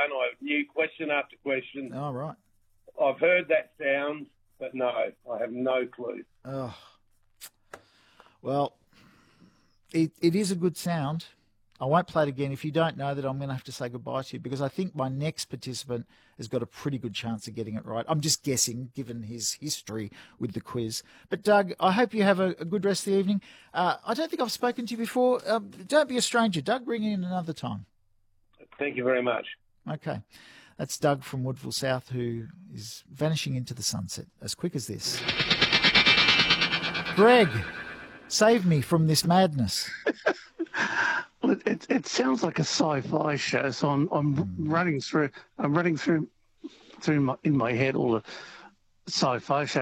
one. I knew question after question. Oh, right. I've heard that sound, but no, I have no clue. Oh. Well, it is a good sound. I won't play it again. If you don't know that, I'm going to have to say goodbye to you because I think my next participant has got a pretty good chance of getting it right. I'm just guessing, given his history with the quiz. But, Doug, I hope you have a good rest of the evening. I don't think I've spoken to you before. Don't be a stranger. Doug, ring in another time. Thank you very much. Okay. That's Doug from Woodville South, who is vanishing into the sunset as quick as this. Greg, save me from this madness. Well, it sounds like a sci-fi show, so I'm running through in my head all the sci-fi shows.